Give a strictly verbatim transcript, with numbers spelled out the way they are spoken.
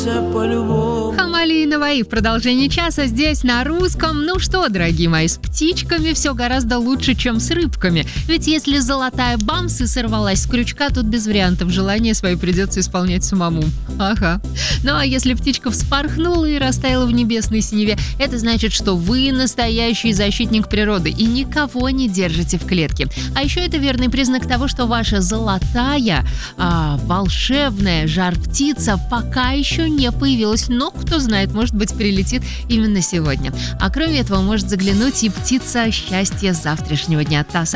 Хамали и Наваи в продолжении часа здесь на русском. Ну что, дорогие мои, с птичками все гораздо лучше, чем с рыбками. Ведь если золотая бамс и сорвалась с крючка, тут без вариантов. Желание свое придется исполнять самому. Ага. Ну а если птичка вспорхнула и растаяла в небесной синеве, это значит, что вы настоящий защитник природы и никого не держите в клетке. А еще это верный признак того, что ваша золотая, а, волшебная жар-птица пока еще не появилась. Но, кто знает, может быть, прилетит именно сегодня. А кроме этого, может заглянуть и птица счастья завтрашнего дня. Та